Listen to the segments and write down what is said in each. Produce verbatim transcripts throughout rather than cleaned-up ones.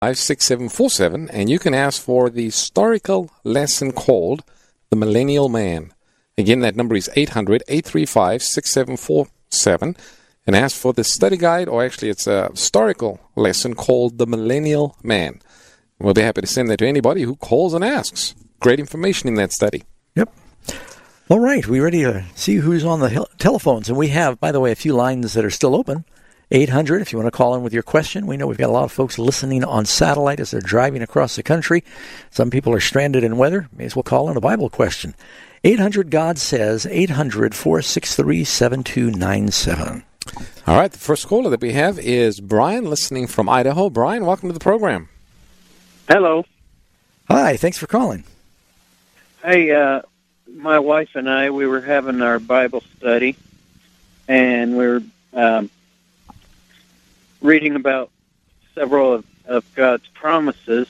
six seven four seven, and you can ask for the historical lesson called The Millennial Man. Again, that number is eight hundred, eight three five, six seven four seven, and ask for the study guide, or actually it's a historical lesson called The Millennial Man. We'll be happy to send that to anybody who calls and asks. Great information in that study. Yep. All right, we're ready to see who's on the hel- telephones, and we have, by the way, a few lines that are still open. eight hundred, if you want to call in with your question. We know we've got a lot of folks listening on satellite as they're driving across the country. Some people are stranded in weather. May as well call in a Bible question. eight hundred, God says, eight hundred, four six three, seven two nine seven. All right, the first caller that we have is Brian, listening from Idaho. Brian, welcome to the program. Hello. Hi, thanks for calling. Hey, uh, my wife and I, we were having our Bible study, and we were um, reading about several of, of God's promises,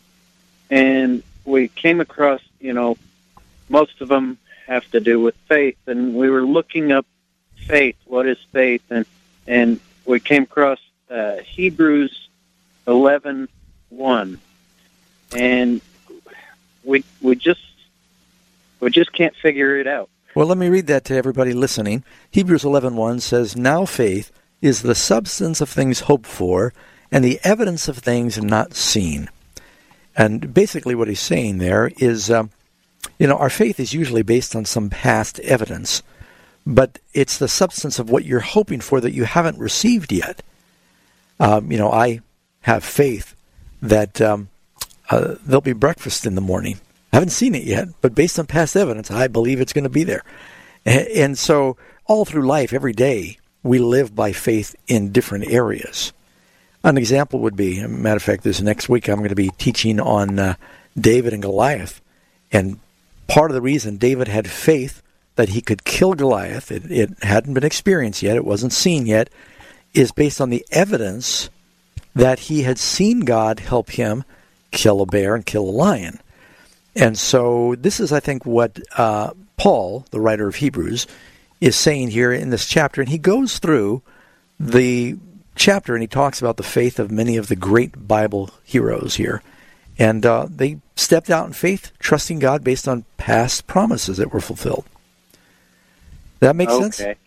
and we came across, you know, most of them have to do with faith, and we were looking up faith. What is faith? And and we came across uh, Hebrews eleven one, and we we just we just can't figure it out. Well, let me read that to everybody listening. Hebrews eleven one says, "Now faith is the substance of things hoped for, and the evidence of things not seen." And basically what he's saying there is, um, you know, our faith is usually based on some past evidence, but it's the substance of what you're hoping for that you haven't received yet. Um, you know, I have faith that um, uh, there'll be breakfast in the morning. I haven't seen it yet, but based on past evidence, I believe it's going to be there. And, and so all through life, every day, we live by faith in different areas. An example would be, as a matter of fact, this next week I'm going to be teaching on uh, David and Goliath. And part of the reason David had faith that he could kill Goliath, it, it hadn't been experienced yet, it wasn't seen yet, is based on the evidence that he had seen God help him kill a bear and kill a lion. And so this is, I think, what uh, Paul, the writer of Hebrews, is saying here in this chapter. And he goes through the chapter and he talks about the faith of many of the great Bible heroes here. And uh, they stepped out in faith, trusting God based on past promises that were fulfilled. Does that make okay. sense?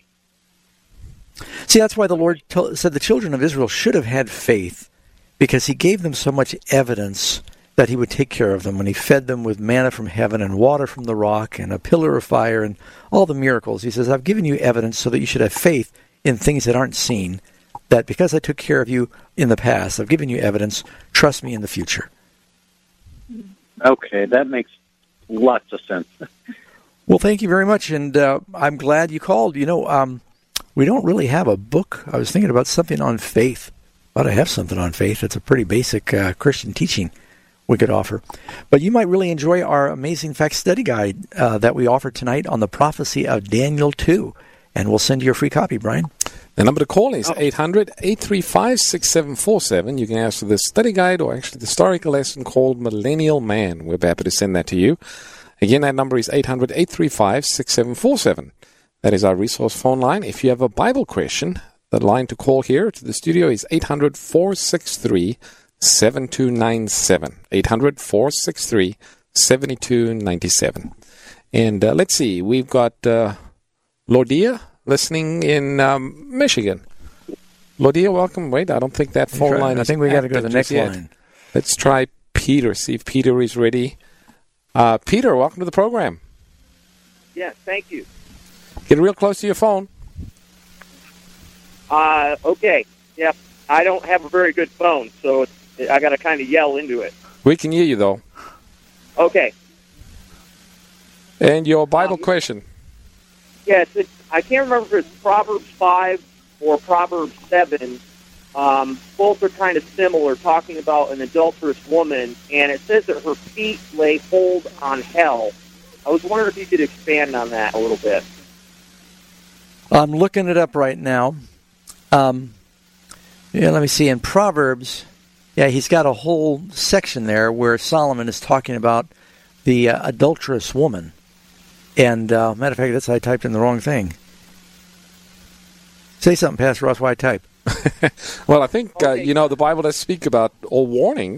See, that's why the Lord t- said the children of Israel should have had faith, because he gave them so much evidence that he would take care of them when he fed them with manna from heaven and water from the rock and a pillar of fire and all the miracles. He says, I've given you evidence so that you should have faith in things that aren't seen, that because I took care of you in the past, I've given you evidence, trust me in the future. Okay, that makes lots of sense. Well, thank you very much, and uh, I'm glad you called. You know, um, we don't really have a book. I was thinking about something on faith. Ought to have something on faith. It's a pretty basic uh, Christian teaching we could offer. But you might really enjoy our Amazing Facts study guide uh, that we offer tonight on the prophecy of Daniel two, and we'll send you a free copy, Brian. The number to call is eight hundred, eight three five, six seven four seven. You can ask for the study guide or actually the historical lesson called Millennial Man. We're happy to send that to you. Again, that number is eight hundred, eight three five, six seven four seven. That is our resource phone line. If you have a Bible question, the line to call here to the studio is eight hundred, four six three, seven two nine seven. eight hundred, four six three, seven two nine seven. And uh, let's see, we've got uh, Lordia listening in um, Michigan. Lordia, welcome. Wait, I don't think that phone line is I think we got to go to the next yet. line. Let's try Peter, see if Peter is ready. Uh, Peter, welcome to the program. Yes, thank you. Get real close to your phone. Uh, okay. Yep. I don't have a very good phone, so it's, I got to kind of yell into it. We can hear you, though. Okay. And your Bible um, question. Yes, it, I can't remember if it's Proverbs five or Proverbs seven. Um, both are kind of similar, talking about an adulterous woman, and it says that her feet lay hold on hell. I was wondering if you could expand on that a little bit. I'm looking it up right now. Um, yeah, let me see. In Proverbs, yeah, he's got a whole section there where Solomon is talking about the uh, adulterous woman. And, uh, matter of fact, that's I typed in the wrong thing. Say something, Pastor Ross, why I type. Well, I think, okay. uh, you know, the Bible does speak about, or warning,